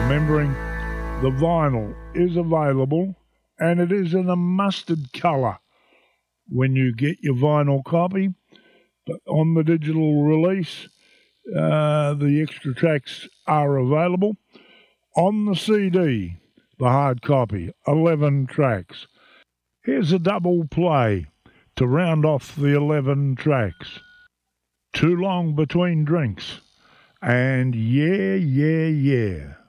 remembering the vinyl is available and it is in a mustard colour when you get your vinyl copy. But on the digital release, the extra tracks are available. On the CD, the hard copy, 11 tracks. Here's a double play to round off the 11 tracks. Too Long Between Drinks and Yeah, Yeah, Yeah.